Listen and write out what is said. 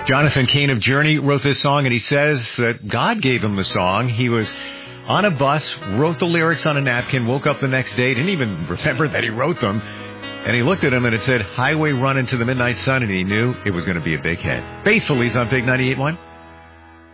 Jonathan Cain of Journey wrote this song, and he says that God gave him the song. He was on a bus, wrote the lyrics on a napkin, woke up the next day, didn't even remember that he wrote them, and he looked at them and it said, Highway Run Into the Midnight Sun, and he knew it was going to be a big hit. Faithfully's on Big 98.1.